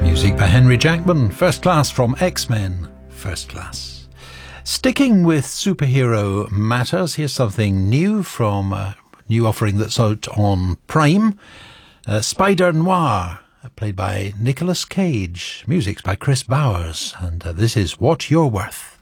Music by Henry Jackman, First Class from X-Men, First Class. Sticking with superhero matters, here's something new from a new offering that's out on Prime. Spider Noir, played by Nicolas Cage. Music's by Chris Bowers, and this is What You're Worth.